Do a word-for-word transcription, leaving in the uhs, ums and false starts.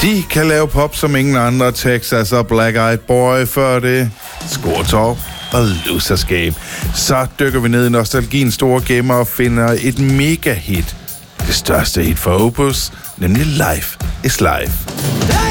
De kan lave pop som ingen andre. Texas og Black Eyed Boy før det. Skortorv og Loserscape. Så dykker vi ned i nostalgiens store gemmer og finder et mega hit. Det største hit for Opus, nemlig Life is Life.